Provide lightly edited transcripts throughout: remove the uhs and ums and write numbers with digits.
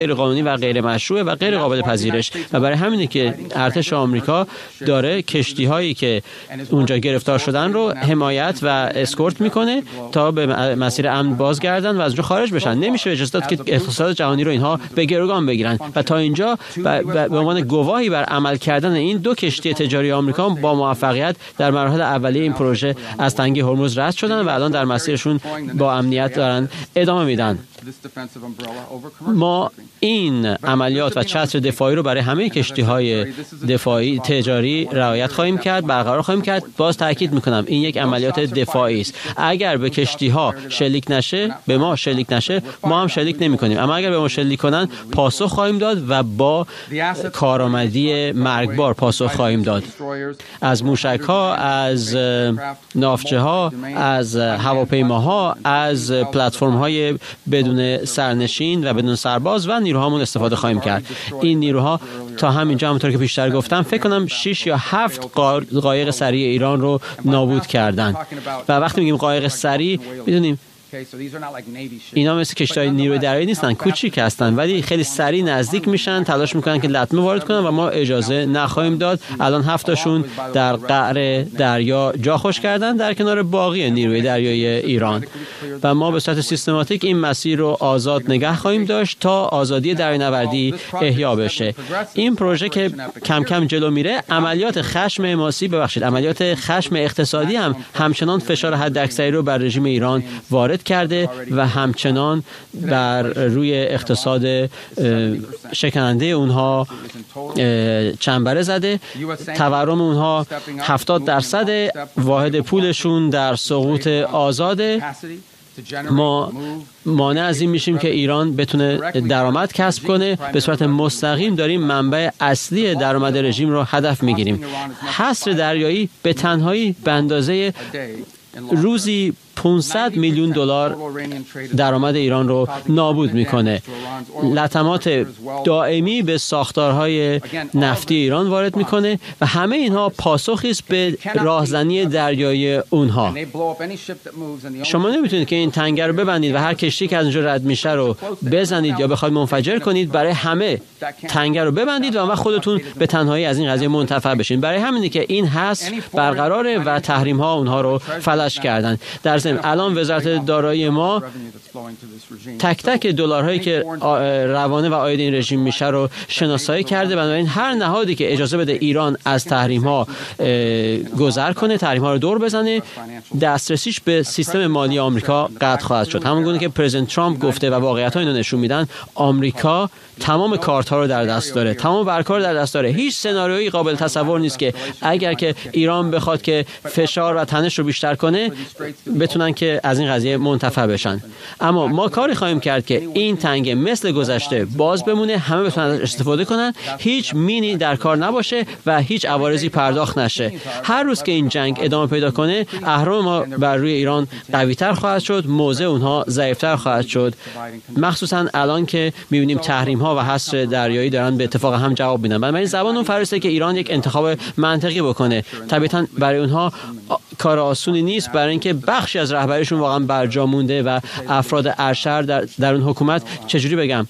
غیر قانونی و غیر مشروع و غیر قابل پذیرش و برای همینه که ارتش آمریکا داره کشتی هایی که اونجا گرفتار شدن رو حمایت و اسکورت میکنه تا به مسیر امن بازگردن و از اونجا خارج بشن. نمیشه اجازه داد که اقتصاد جهانی رو اینها به گروگان بگیرن و تا اینجا به عنوان گواهی بر عمل کردن این دو کشتی تجاری آمریکا با موفقیت در مراحل اولیه این پروژه از تنگه هرمز رد شدن و الان در مسیرشون با امنیت دارن ادامه میدن. ما این عملیات و چتر دفاعی رو برای همه کشتی‌های دفاعی تجاری رعایت خواهیم کرد، برقرار خواهیم کرد. باز تاکید میکنم این یک عملیات دفاعی است. اگر به کشتی‌ها شلیک نشه، به ما شلیک نشه، ما هم شلیک نمی‌کنیم. اما اگر به ما شلیک کنن پاسخ خواهیم داد و با کارآمدی مرگبار پاسخ خواهیم داد. از موشک‌ها، از ناوچه‌ها، از هواپیماها، از پلتفرم‌های بدون سرنشین و بدون سرباز و نیروهامون استفاده خواهیم کرد. این نیروها تا همینجا همونطور که پیشتر گفتم فکر کنم 6 یا 7 قایق سریع ایران رو نابود کردن. و وقتی میگیم قایق سریع میدونیم اینا مثل کشتی‌های نیروی دریایی نیستن، کوچیک هستن ولی خیلی سریع نزدیک میشن، تلاش میکنن که لطمه وارد کنن و ما اجازه نخواهیم داد. الان 7 تاشون در قعر دریا جا خوش کردن در کنار باقی نیروی دریایی ایران و ما به صورت سیستماتیک این مسیر رو آزاد نگه خواهیم داشت تا آزادی دریانوردی احیا بشه. این پروژه که کم کم جلو میره، عملیات خشم حماسی عملیات خشم اقتصادی هم همچنان فشار حداکثری رو بر رژیم ایران وارد کرده و همچنان بر روی اقتصاد شکننده اونها چنبره زده. تورم اونها 70% واحد پولشون در سقوط آزاده. ما مانع از این میشیم که ایران بتونه درآمد کسب کنه. به صورت مستقیم داریم منبع اصلی درآمد رژیم رو هدف میگیریم. حصر دریایی به تنهایی به اندازه روزی 500 میلیون دلار درآمد ایران رو نابود میکنه. لطمات دائمی به ساختارهای نفتی ایران وارد میکنه و همه اینها پاسخی است به راهزنی دریایی اونها. شما نمیتونید که این تنگه رو ببندید و هر کشتی که از اونجا رد میشه رو بزنید یا بخواید منفجر کنید. برای همه تنگه رو ببندید و اون وقت خودتون به تنهایی از این قضیه منتفع بشین. برای همینه که این حصر برقراره و تحریم ها اونها رو فلج کردن. در ضمن الان وزارت دارایی ما تک تک دلارهایی که روانه و عاید این رژیم میشه رو شناسایی کرده. بنابراین هر نهادی که اجازه بده ایران از تحریم ها گذر کنه، تحریم ها رو دور بزنه، دسترسیش به سیستم مالی آمریکا قطع خواهد شد. همون گونه که پرزیدنت ترامپ گفته و واقعیت ها اینو نشون میدن، آمریکا تمام کارت ها رو در دست داره، تمام برکار در دست داره. هیچ سناریویی قابل تصور نیست که اگر که ایران بخواد که فشار و تنش رو بیشتر کنه بتونن که از این قضیه منتفع بشن. اما ما کاری خواهیم کرد که این تنگه مثل گذشته باز بمونه، همه بتونن ازش استفاده کنن، هیچ مینی در کار نباشه و هیچ عوارضی پرداخت نشه. هر روز که این جنگ ادامه پیدا کنه، اهرم ما بر روی ایران قوی‌تر خواهد شد، موضع اونها ضعیف‌تر خواهد شد. مخصوصا الان که می‌بینیم تحریم‌ها و حصر دریایی دارن به اتفاق هم جواب میدن. بنابراین زبان اون فرسته که ایران یک انتخاب منطقی بکنه. طبیعتاً برای اونها کار آسونی نیست، برای اینکه بخشی از رهبریشون واقعا برجا مونده و افراد ارشد در اون حکومت چجوری بگم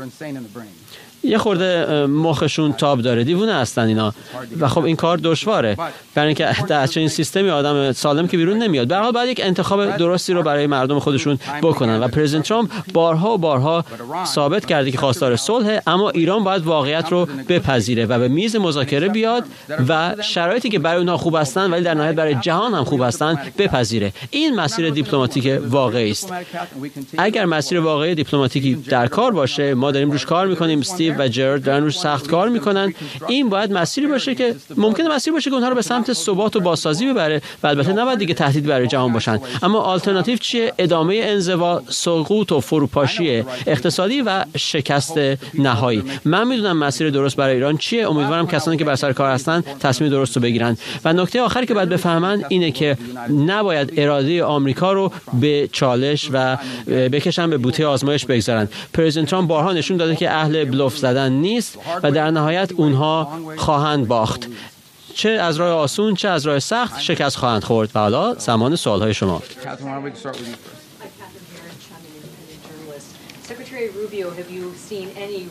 یه خورده مخشون تاب داره، دیوونه هستن اینا و خب این کار دشواره برای اینکه در چنین سیستمی آدم سالم که بیرون نمیاد. به هر حال باید یک انتخاب درستی رو برای مردم خودشون بکنن و پرزیدنت ترامپ بارها و بارها ثابت کرده که خواستار صلح، اما ایران باید واقعیت رو بپذیره و به میز مذاکره بیاد و شرایطی که برای اونها خوب هستن ولی در نهایت برای جهان هم خوب هستن بپذیره. این مسیر دیپلماتیک واقعی است. اگر مسیر واقعی دیپلماتیکی در کار باشه، ما داریم روش کار می‌کنیم، استیو و جرارد دارن روش سخت کار میکنن. این باید مسیری باشه که ممکنه مسیر باشه که اونها رو به سمت ثبات و بازسازی ببره و البته نباید دیگه تهدید برای جهان باشن. اما آلترناتیو چیه؟ ادامه انزوا، سقوط و فروپاشی اقتصادی و شکست نهایی. من میدونم مسیر درست برای ایران چیه. امیدوارم کسانی که بر سر کار هستن تصمیم درست رو بگیرن. و نکته آخری که باید بفهمن اینه که نباید اراده آمریکا رو به چالش و بکشن به بوته آزمایش بگذارن. پرزیدنت ترامپ بارها نشون داده که اهل بلوف زدن نیست و در نهایت اونها خواهند باخت. چه از راه آسون چه از راه سخت شکست خواهند خورد. و حالا زمان سوال‌های شما. Rubio, have you seen any